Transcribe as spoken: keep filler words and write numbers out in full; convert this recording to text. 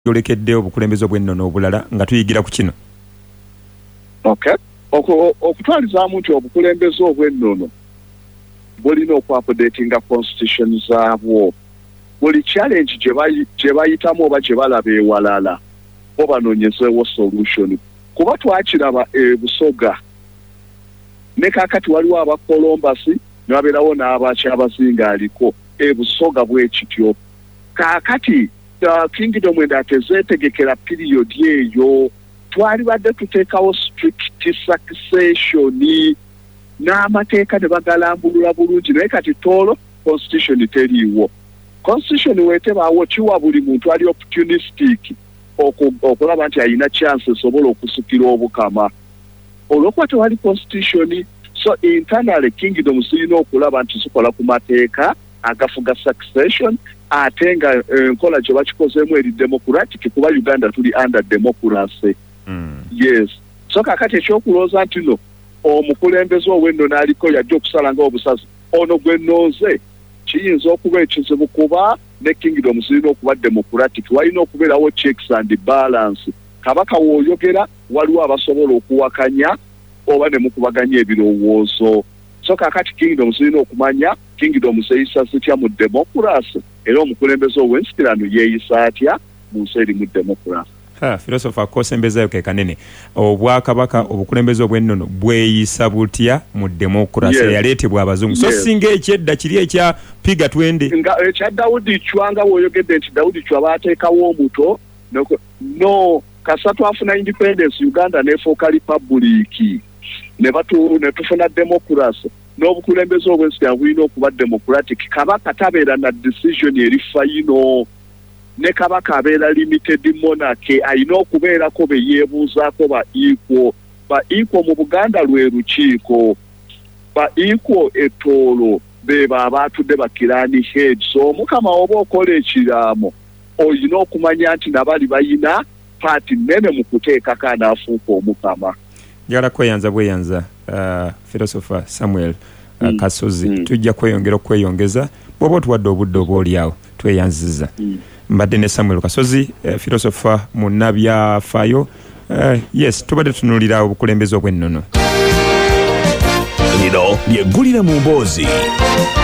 yolekedde obukulembeze obwennono obulala nga tuyigira ku kino. Okay. Okutwalizaamu nti obukulembeze obwennono bulina okwapodatinga constitution zaabwo. Buli challenge gye bayitamu oba gye balaba ewalala bo banoonyezeewo solution. Kuba twakiraba e Busoga ne kaakati waliwo aba Columbus ne wabeerawo n'abakyabazinga aliko e Busoga bwe kityo. Kaakati Uh, Kingdom and atezeetegekera period eyo twali badde tuteekawo strict succession n'amateeka ne bagalambulula bulungi naye kati toolo constitution teriiwo. Constitution weetebaawo kiwa buli muntu ali opportunistic okulaba nti alina chance esobola okusukira obukama. Olwokuba tewali constitution, so internally Kingdom zirina okulaba nti zikola ku mateeka agafuga succession ate nga enkola gye bakikozeemu eri democratic kuba Uganda tuli under democracy. Mm. Yes. So kakati ekyokulooza nti no omukulembeze ow'ennono aliko yajja okusala nga obusazi ono gwe nnooze kiyinza okuba ekizibu kuba ne Kingdom zirina okuba democratic walina okubeerawo checks and balance. Kabaka w'oyogera waliwo abasobola okuwakanya oba ne mukubaganya ebirowoozo. So kakati Kingdom zirina okumanya Kingdom zeyisa zitya mu democracy era omukulembeze ow'ensikirano yeeyisa atya mu nsi eri mu democracy. Ha, philosopher kosembezayo ke kanene obwakabaka obukulembeze obwennono bweyisa butya mu democracy yes. Yaleetebwa abazungu so yes. Singa ekyedda kiri ekya piga twende nga ekya Daudi Chwanga woyogedde nti Daudi Chwa baateekawo omuto no, no kasatu afuna independence Uganda nefuuka republic ne batu ne tufuna democracy n'obukulembeze obwensikirano bulina okuba democratic. Kabaka tabeera na decision eri final ne kabaka abeera limited monarchy alina okubeerako be yeebuuzaako ba equal. Ba equal mu Buganda lwe lukiiko, ba equal etoolo beba abaatudde bakiraani head. So omukama oba okola ekiraamo olina okumanya nti nabali bayina paati nnene mu kuteekako anaafuuka omukama. Njagala kweyanza bweyanza uh, philosopher Samuel uh, mm. Kasozi mm. tujja kweyongera okweyongeza bw'oba otuwadde obudde oba oliawo tweyanziza. mm. Mbadde ne Samuel Kasozi uh, philosopher munnabyafaayo uh, yes tubadde tunuulira obukulembeze obwennono. Lino lyeggulire mu mboozi.